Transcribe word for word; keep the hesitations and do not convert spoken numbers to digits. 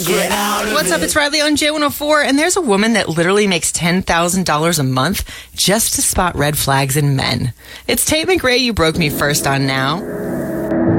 Get out of What's up? It's Riley on J one oh four, and there's a woman that literally makes ten thousand dollars a month just to spot red flags in men. It's Tate McRae, You Broke Me First on Now.